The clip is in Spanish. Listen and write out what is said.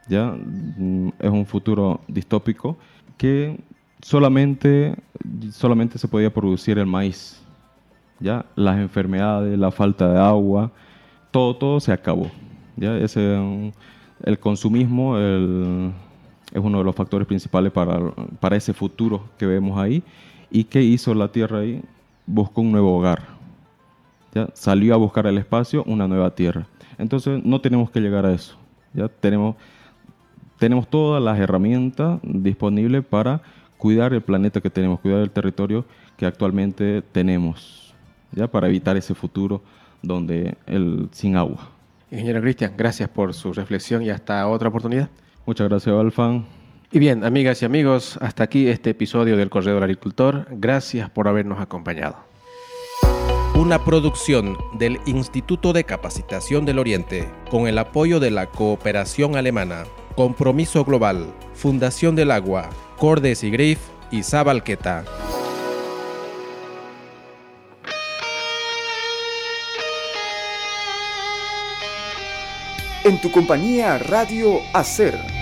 ¿ya? Es un futuro distópico que solamente se podía producir el maíz, ¿ya? Las enfermedades, la falta de agua, todo se acabó, ¿ya? El consumismo es uno de los factores principales para ese futuro que vemos ahí. ¿Y qué hizo la Tierra ahí? Buscó un nuevo hogar, ¿ya? Salió a buscar el espacio, una nueva Tierra. Entonces no tenemos que llegar a eso, ¿ya? Tenemos todas las herramientas disponibles para cuidar el planeta que tenemos, cuidar el territorio que actualmente tenemos, ya para evitar ese futuro sin agua. Ingeniero Cristian, gracias por su reflexión y hasta otra oportunidad. Muchas gracias, Alfan. Y bien, amigas y amigos, hasta aquí este episodio del Correo del Agricultor. Gracias por habernos acompañado. Una producción del Instituto de Capacitación del Oriente, con el apoyo de la Cooperación Alemana, Compromiso Global, Fundación del Agua, Cordes y Grif y Zabalqueta. En tu compañía, Radio Hacer.